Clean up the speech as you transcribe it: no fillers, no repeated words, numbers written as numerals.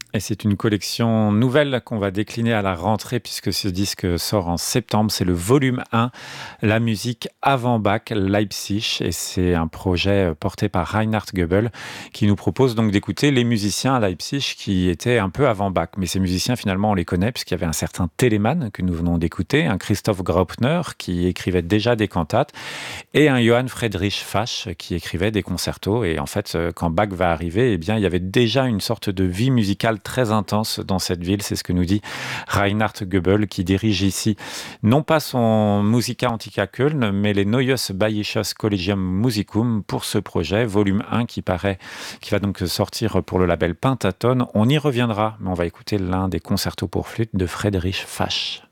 Et c'est une collection nouvelle qu'on va décliner à la rentrée puisque ce disque sort en septembre. C'est le volume 1, la musique avant Bach, Leipzig. Et c'est un projet porté par Reinhard Goebel qui nous propose donc d'écouter les musiciens à Leipzig qui étaient un peu avant Bach. Mais ces musiciens, finalement, on les connaît puisqu'il y avait un certain Telemann que nous venons d'écouter, un Christoph Graupner qui écrivait déjà des cantates et un Johann Friedrich Fasch qui écrivait des concertos. Et en fait, quand Bach va arriver, eh bien, il y avait déjà une sorte de vie musicale très intense dans cette ville. C'est ce que nous dit Reinhard Goebel, qui dirige ici non pas son Musica Antica Köln, mais les Neues Bayerisches Collegium Musicum pour ce projet, volume 1 qui va donc sortir pour le label Pentatone. On y reviendra, mais on va écouter l'un des concertos pour flûte de Friedrich Fasch.